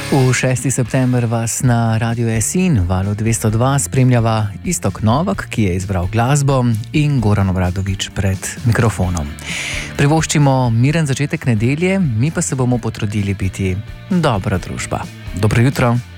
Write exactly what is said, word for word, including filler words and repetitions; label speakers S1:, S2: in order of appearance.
S1: V šesti september vas na Radiu Esin, valu dvesto dva, spremljava Iztok Novak, ki je izbral glasbo, in Goran Obradović pred mikrofonom. Privoščimo miren začetek nedelje, mi pa se bomo potrudili biti dobra družba. Dobro jutro.